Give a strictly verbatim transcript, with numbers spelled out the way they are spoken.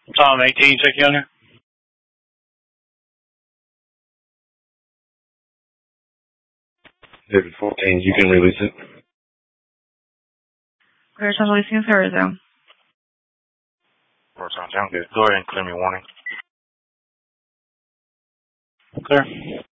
Tom eighteen, check you on there. David fourteen, you can release it. Clear Tom releasing a Thursday. Four sounds good. Go ahead and clear me warning. Clear.